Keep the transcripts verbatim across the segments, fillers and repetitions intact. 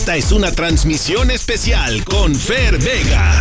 Esta es una transmisión especial con Fer Vega.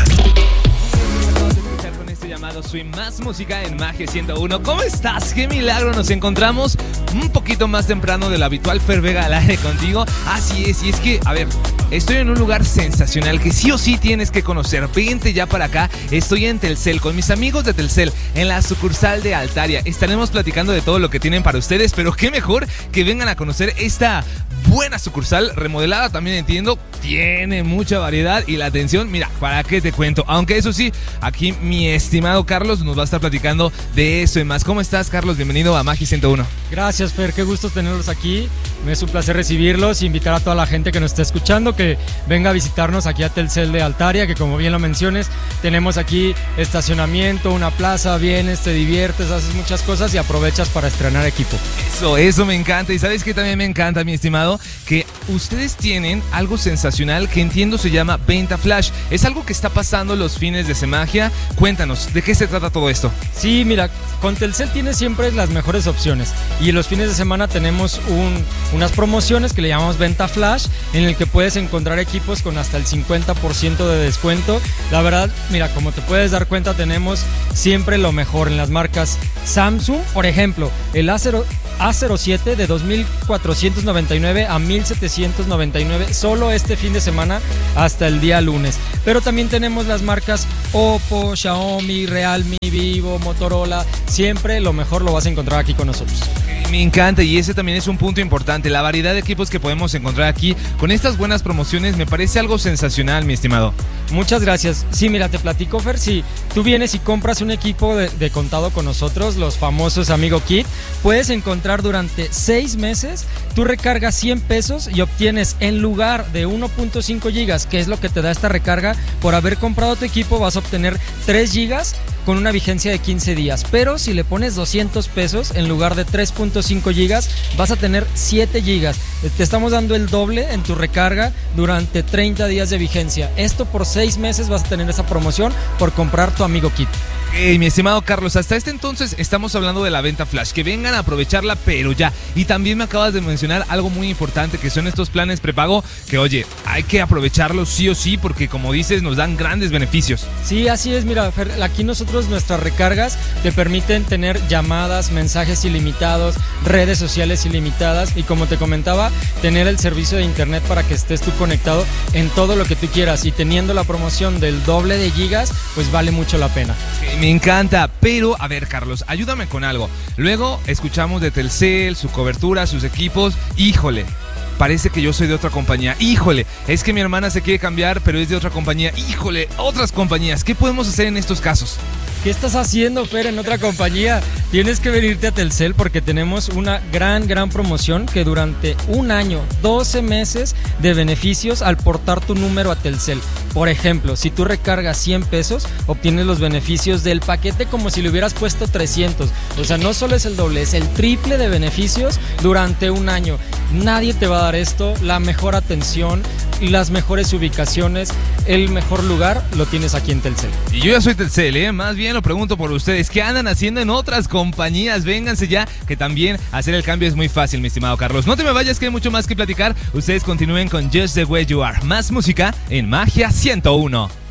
Con este llamado Swing Más Música en Magia ciento uno. ¿Cómo estás? ¡Qué milagro! Nos encontramos un poquito más temprano de lo habitual. Fer Vega al aire contigo. Así es, y es que, a ver, estoy en un lugar sensacional que sí o sí tienes que conocer. Vente ya para acá. Estoy en Telcel con mis amigos de Telcel en la sucursal de Altaria. Estaremos platicando de todo lo que tienen para ustedes, pero qué mejor que vengan a conocer esta buena sucursal, remodelada también entiendo, tiene mucha variedad y la atención, mira, ¿para qué te cuento? Aunque eso sí, aquí mi estimado Carlos nos va a estar platicando de eso y más. ¿Cómo estás, Carlos? Bienvenido a Magia ciento uno. Gracias, Fer, qué gusto tenerlos aquí. Me es un placer recibirlos y invitar a toda la gente que nos está escuchando que venga a visitarnos aquí a Telcel de Altaria, que como bien lo menciones, tenemos aquí estacionamiento, una plaza, vienes, te diviertes, haces muchas cosas y aprovechas para estrenar equipo. Eso, eso me encanta. Y ¿sabes qué también me encanta, mi estimado? Que ustedes tienen algo sensacional que entiendo se llama Venta Flash. Es algo que está pasando los fines de semana. Cuéntanos, ¿de qué se trata todo esto? Sí, mira, con Telcel tienes siempre las mejores opciones y los fines de semana tenemos un, unas promociones que le llamamos Venta Flash, en el que puedes encontrar equipos con hasta el cincuenta por ciento de descuento. La verdad, mira, como te puedes dar cuenta, tenemos siempre lo mejor en las marcas Samsung. Por ejemplo, el A cero siete de dos mil cuatrocientos noventa y nueve a mil setecientos noventa y nueve solo este fin de semana hasta el día lunes. Pero también tenemos las marcas Oppo, Xiaomi, Realme, Vivo, Motorola. Siempre lo mejor lo vas a encontrar aquí con nosotros. Me encanta, y ese también es un punto importante. La variedad de equipos que podemos encontrar aquí con estas buenas promociones me parece algo sensacional, mi estimado. Muchas gracias. Sí, mira, te platico, Fer, si tú vienes y compras un equipo de, de contado con nosotros, los famosos Amigo Kit, puedes encontrar durante seis meses, tú recargas cien pesos y obtienes, en lugar de uno punto cinco gigas, que es lo que te da esta recarga, por haber comprado tu equipo vas a obtener tres gigas con una vigencia de quince días. Pero si le pones doscientos pesos, en lugar de tres punto cinco gigas, vas a tener siete gigas. Te estamos dando el doble en tu recarga durante treinta días de vigencia. Esto por seis meses vas a tener esa promoción por comprar tu Amigo Kit. Hey, mi estimado Carlos, hasta este entonces estamos hablando de la Venta Flash, que vengan a aprovecharla, pero ya. Y también me acabas de mencionar algo muy importante, que son estos planes prepago, que oye, hay que aprovecharlos sí o sí, porque como dices, nos dan grandes beneficios. Sí, así es, mira, Fer, aquí nosotros nuestras recargas te permiten tener llamadas, mensajes ilimitados, redes sociales ilimitadas y, como te comentaba, tener el servicio de internet para que estés tú conectado en todo lo que tú quieras, y teniendo la promoción del doble de gigas, pues vale mucho la pena. Me encanta, pero a ver, Carlos, ayúdame con algo. Luego escuchamos de Telcel, su cobertura, sus equipos. Híjole, parece que yo soy de otra compañía. Híjole, es que mi hermana se quiere cambiar, pero es de otra compañía. Híjole, otras compañías. ¿Qué podemos hacer en estos casos? ¿Qué estás haciendo, Fer, en otra compañía? Tienes que venirte a Telcel porque tenemos una gran, gran promoción que durante un año, doce meses de beneficios al portar tu número a Telcel. Por ejemplo, si tú recargas cien pesos, obtienes los beneficios del paquete como si le hubieras puesto trescientos. O sea, no solo es el doble, es el triple de beneficios durante un año. Nadie te va a dar esto, la mejor atención, las mejores ubicaciones, el mejor lugar lo tienes aquí en Telcel. Y yo ya soy Telcel, ¿eh? Más bien lo pregunto por ustedes. ¿Qué andan haciendo en otras compañías? Vénganse ya, que también hacer el cambio es muy fácil, mi estimado Carlos. No te me vayas, que hay mucho más que platicar. Ustedes continúen con Just the Way You Are. Más música en Magia ciento uno.